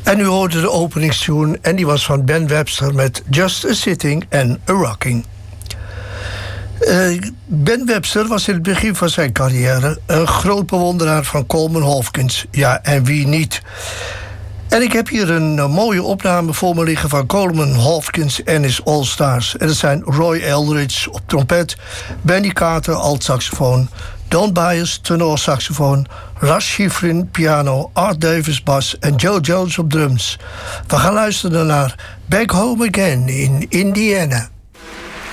En u hoorde de openingstune en die was van Ben Webster met Just a Sitting and a Rocking. Ben Webster was in het begin van zijn carrière een groot bewonderaar van Coleman Hawkins. Ja, en wie niet? En ik heb hier een mooie opname voor me liggen van Coleman Hawkins en his All-Stars. En dat zijn Roy Eldridge op trompet, Benny Carter alt-saxofoon, Don Byers tenorsaxofoon, Russ Schifrin piano, Art Davis bas en Joe Jones op drums. We gaan luisteren naar Back Home Again in Indiana.